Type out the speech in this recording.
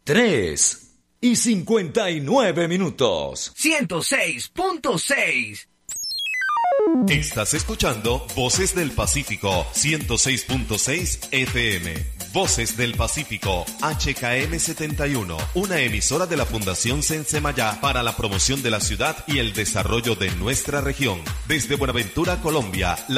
3:59. 106.6. Estás escuchando Voces del Pacífico, 106.6 FM. Voces del Pacífico, HKM 71, una emisora de la Fundación Sensemayá para la promoción de la ciudad y el desarrollo de nuestra región. Desde Buenaventura, Colombia,